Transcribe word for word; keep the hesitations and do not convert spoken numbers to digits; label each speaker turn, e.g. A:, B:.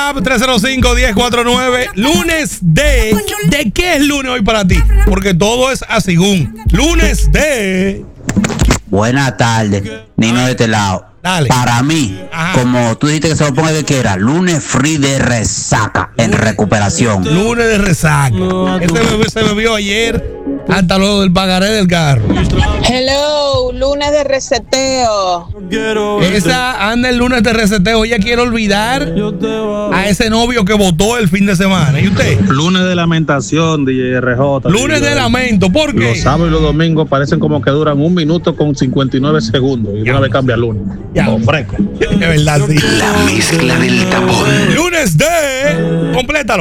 A: WhatsApp tres cero cinco, uno cero cuatro nueve. Lunes de... ¿De qué es lunes hoy para ti? Porque todo es a según. Lunes de...
B: Buenas tardes, Nino de este lado.
A: Dale.
B: Para mí,
A: Ajá.
B: como tú dijiste que se lo ponga de que era, lunes free de resaca en recuperación.
A: Lunes de resaca. Este bebé se bebió ayer hasta lo del pagaré del carro.
C: Hello, lunes de reseteo.
A: Esa anda el lunes de reseteo. Ella quiere olvidar a ese novio que votó el fin de semana. ¿Y usted?
D: Lunes de lamentación, D J R J.
A: Lunes de lamento. ¿Por qué?
D: Los sábados y los domingos parecen como que duran un minuto con cincuenta y nueve segundos. Y una vez cambia el lunes.
A: Ya.
D: Oh, fresco.
A: De verdad, sí.
E: La mezcla del tapón.
A: Lunes de... Complétalo.